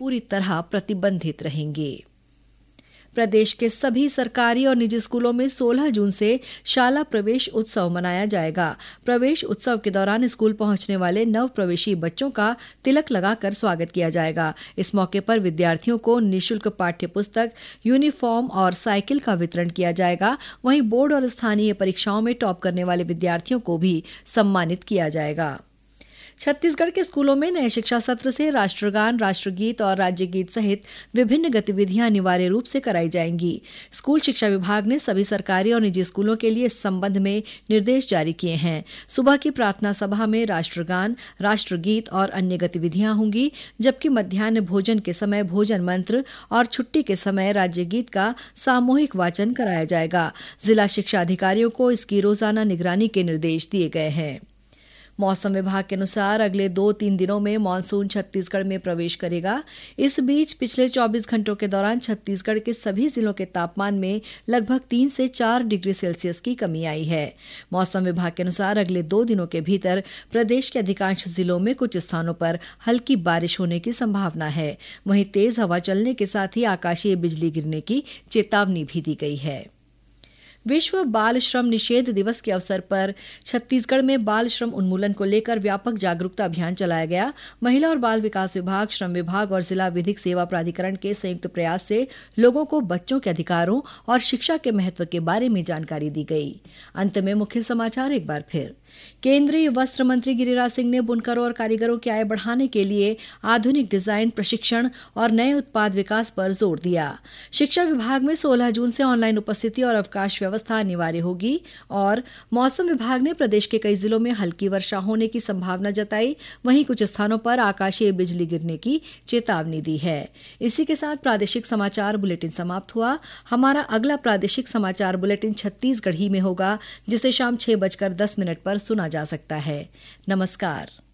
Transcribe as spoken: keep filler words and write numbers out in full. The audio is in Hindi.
पूरी तरह प्रतिबंधित रहेंगे। प्रदेश के सभी सरकारी और निजी स्कूलों में सोलह जून से शाला प्रवेश उत्सव मनाया जाएगा। प्रवेश उत्सव के दौरान स्कूल पहुंचने वाले नव प्रवेशी बच्चों का तिलक लगाकर स्वागत किया जाएगा। इस मौके पर विद्यार्थियों को निःशुल्क पाठ्य पुस्तक, यूनिफॉर्म और साइकिल का वितरण किया जाएगा। वहीं बोर्ड और स्थानीय परीक्षाओं में टॉप करने वाले विद्यार्थियों को भी सम्मानित किया जाएगा। छत्तीसगढ़ के स्कूलों में नए शिक्षा सत्र से राष्ट्रगान, राष्ट्रगीत और राज्य गीत सहित विभिन्न गतिविधियां अनिवार्य रूप से कराई जाएंगी। स्कूल शिक्षा विभाग ने सभी सरकारी और निजी स्कूलों के लिए इस संबंध में निर्देश जारी किए हैं। सुबह की प्रार्थना सभा में राष्ट्रगान, राष्ट्रगीत और अन्य गतिविधियां होंगी, जबकि मध्याह्न भोजन के समय भोजन मंत्र और छुट्टी के समय राज्य गीत का सामूहिक वाचन कराया जाएगा। जिला शिक्षा अधिकारियों को इसकी रोजाना निगरानी के निर्देश दिए गए हैं। मौसम विभाग के अनुसार अगले दो तीन दिनों में मानसून छत्तीसगढ़ में प्रवेश करेगा। इस बीच पिछले चौबीस घंटों के दौरान छत्तीसगढ़ के सभी जिलों के तापमान में लगभग तीन से चार डिग्री सेल्सियस की कमी आई है। मौसम विभाग के अनुसार अगले दो दिनों के भीतर प्रदेश के अधिकांश जिलों में कुछ स्थानों पर हल्की बारिश होने की संभावना है। वहीं तेज हवा चलने के साथ ही आकाशीय बिजली गिरने की चेतावनी भी दी गई है। विश्व बाल श्रम निषेध दिवस के अवसर पर छत्तीसगढ़ में बाल श्रम उन्मूलन को लेकर व्यापक जागरूकता अभियान चलाया गया। महिला और बाल विकास विभाग, श्रम विभाग और जिला विधिक सेवा प्राधिकरण के संयुक्त प्रयास से लोगों को बच्चों के अधिकारों और शिक्षा के महत्व के बारे में जानकारी दी गई। अंत में मुख्य समाचार एक बार फिर। केंद्रीय वस्त्र मंत्री गिरिराज सिंह ने बुनकरों और कारीगरों की आय बढ़ाने के लिए आधुनिक डिजाइन, प्रशिक्षण और नए उत्पाद विकास पर जोर दिया। शिक्षा विभाग में सोलह जून से ऑनलाइन उपस्थिति और अवकाश व्यवस्था अनिवार्य होगी। और मौसम विभाग ने प्रदेश के कई जिलों में हल्की वर्षा होने की संभावना जताई। वहीं कुछ स्थानों पर आकाशीय बिजली गिरने की चेतावनी दी है। इसी के साथ प्रादेशिक समाचार बुलेटिन समाप्त हुआ। हमारा अगला प्रादेशिक समाचार बुलेटिन छत्तीसगढ़ी में होगा, जिसे शाम छह बजकर दस मिनट पर सुना जा सकता है। नमस्कार।